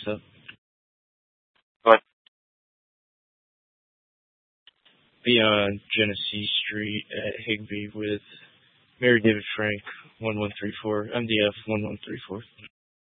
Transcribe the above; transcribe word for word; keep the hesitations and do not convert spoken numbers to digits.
So, But be on Genesee Street at Higby with Mary David Frank, one one three four, M D F one one three four.